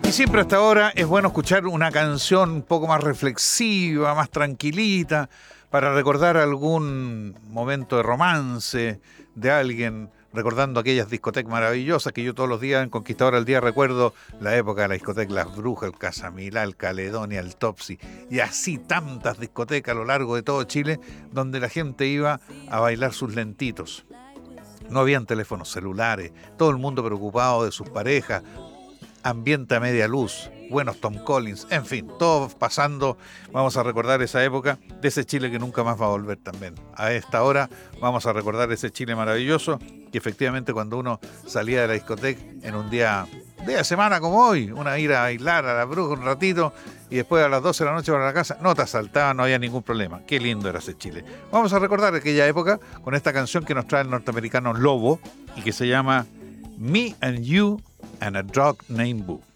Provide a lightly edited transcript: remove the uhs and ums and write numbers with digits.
Y siempre hasta ahora es bueno escuchar una canción un poco más reflexiva, más tranquilita, para recordar algún momento de romance de alguien, recordando aquellas discotecas maravillosas que yo todos los días en Conquistador al Día recuerdo la época de la discoteca Las Brujas, el Casamilá, el Caledonia, el Topsy, y así tantas discotecas a lo largo de todo Chile, donde la gente iba a bailar sus lentitos. No habían teléfonos celulares, todo el mundo preocupado de sus parejas, ambiente a media luz, buenos Tom Collins, en fin, todo pasando. Vamos a recordar esa época de ese Chile que nunca más va a volver también. A esta hora vamos a recordar ese Chile maravilloso que efectivamente cuando uno salía de la discoteca en un día de semana como hoy, una ir a bailar a la Bruja un ratito y después a las 12 de la noche para la casa, no te asaltaban, no había ningún problema. Qué lindo era ese Chile. Vamos a recordar aquella época con esta canción que nos trae el norteamericano Lobo y que se llama Me and You and a Dog Named Boo.